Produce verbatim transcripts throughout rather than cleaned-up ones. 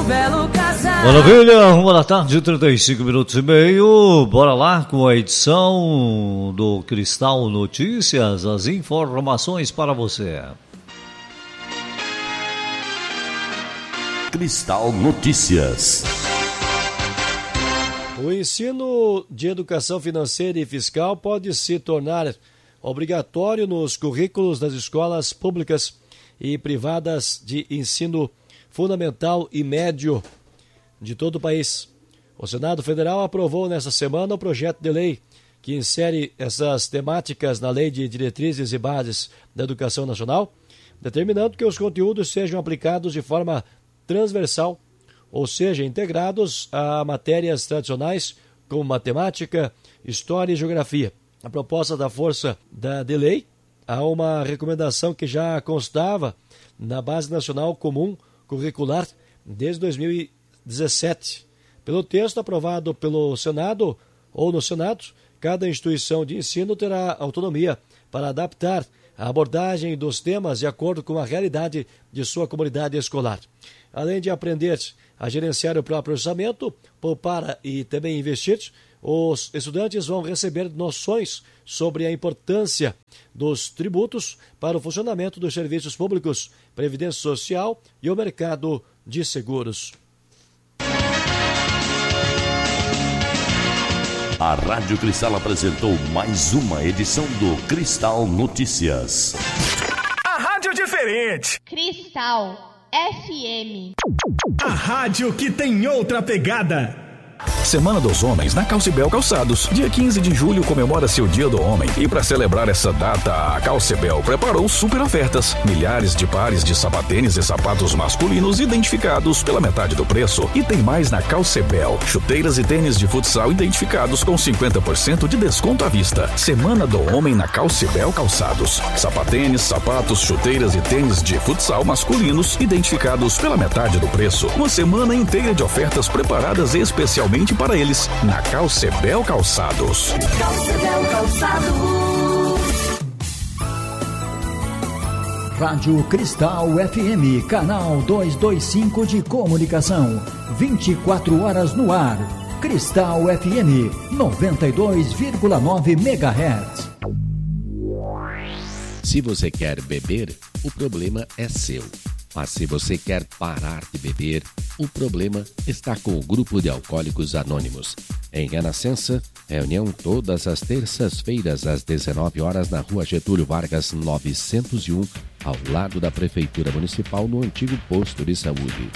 belo casal. Maravilha, uma da tarde, trinta e cinco minutos e meio. Bora lá com a edição do Cristal Notícias, as informações para você. Cristal Notícias. O ensino de educação financeira e fiscal pode se tornar obrigatório nos currículos das escolas públicas e privadas de ensino fundamental e médio de todo o país. O Senado Federal aprovou nesta semana o projeto de lei que insere essas temáticas na Lei de Diretrizes e Bases da Educação Nacional, determinando que os conteúdos sejam aplicados de forma transversal, ou seja, integrados a matérias tradicionais como matemática, história e geografia. A proposta da força da de lei há uma recomendação que já constava na Base Nacional Comum Curricular desde dois mil e dezessete. Pelo texto aprovado pelo Senado ou no Senado, cada instituição de ensino terá autonomia para adaptar a abordagem dos temas de acordo com a realidade de sua comunidade escolar. Além de aprender a gerenciar o próprio orçamento, poupar e também investir, os estudantes vão receber noções sobre a importância dos tributos para o funcionamento dos serviços públicos, previdência social e o mercado de seguros. A Rádio Cristal apresentou mais uma edição do Cristal Notícias. A rádio diferente. Cristal F M. A rádio que tem outra pegada. Semana dos Homens na Calcebel Calçados. Dia quinze de julho comemora-se o Dia do Homem. E para celebrar essa data, a Calcebel preparou super ofertas. Milhares de pares de sapatênis e sapatos masculinos identificados pela metade do preço. E tem mais na Calcebel. Chuteiras e tênis de futsal identificados com cinquenta por cento de desconto à vista. Semana do Homem na Calcebel Calçados. Sapatênis, sapatos, chuteiras e tênis de futsal masculinos identificados pela metade do preço. Uma semana inteira de ofertas preparadas especialmente para eles, na Calcebel Calçados. Calcebel Calçados. Rádio Cristal F M, canal duzentos e vinte e cinco de comunicação, vinte e quatro horas no ar. Cristal F M, noventa e dois vírgula nove megahertz. Se você quer beber, o problema é seu. Mas se você quer parar de beber, o problema está com o Grupo de Alcoólicos Anônimos. Em Renascença, reunião todas as terças-feiras às dezenove horas na Rua Getúlio Vargas novecentos e um, ao lado da Prefeitura Municipal, no antigo posto de saúde.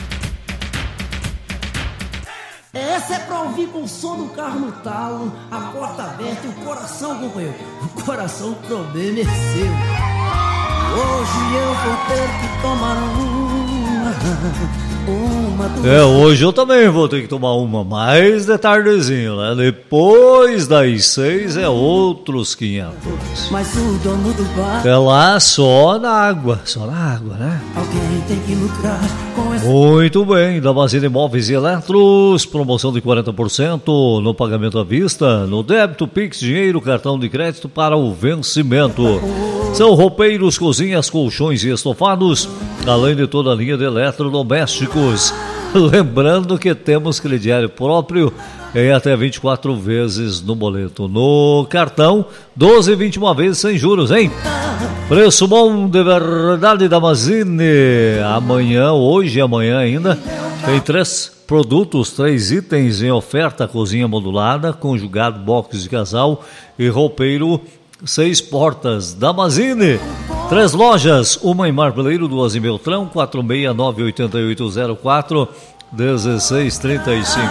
Essa é pra ouvir com o som do carro no talo, a porta aberta e o coração, companheiro. O coração, o problema é seu. Hoje eu vou ter que tomar uma, uma duas... É, hoje eu também vou ter que tomar uma, mais de tardezinho, né? Depois das seis é outros quinhentos. Mas o dono do bar... É lá só na água, só na água, né? Alguém tem que lucrar com essa... Muito bem, Damasceno Imóveis e Eletros, promoção de quarenta por cento no pagamento à vista, no débito, Pix, dinheiro, cartão de crédito para o vencimento. São roupeiros, cozinhas, colchões e estofados, além de toda a linha de eletrodomésticos. Lembrando que temos crediário próprio em até vinte e quatro vezes no boleto. No cartão, doze, vinte e uma vezes sem juros, hein? Preço bom de verdade da Mazine. Amanhã, hoje e amanhã ainda, tem três produtos, três itens em oferta: cozinha modulada, conjugado, box de casal e roupeiro seis portas. Damascene, três lojas, uma em Marpeleiro, duas em Beltrão, quatro seis nove oito oito zero quatro um seis três cinco.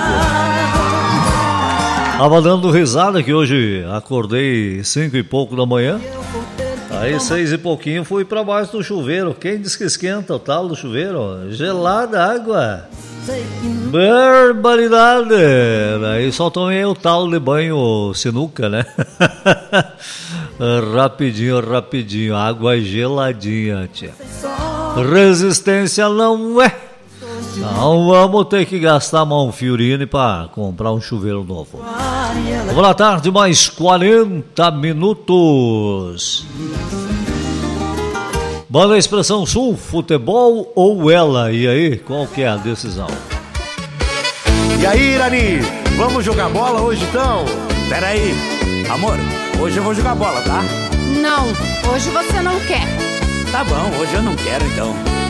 Tava dando risada que hoje acordei cinco e pouco da manhã, aí seis e pouquinho fui pra baixo do chuveiro. Quem diz que esquenta o tal do chuveiro? Gelada água, barbaridade. Aí só tomei o tal de banho sinuca, né? Rapidinho, rapidinho, água geladinha, tia. Resistência não é. Não vamos ter que gastar mão fiorine para comprar um chuveiro novo. Boa tarde, mais quarenta minutos. Banda Expressão Sul, futebol ou ela? E aí, qual que é a decisão? E aí, Irani, vamos jogar bola hoje então? Peraí, amor, hoje eu vou jogar bola, tá? Não, hoje você não quer. Tá bom, hoje eu não quero então.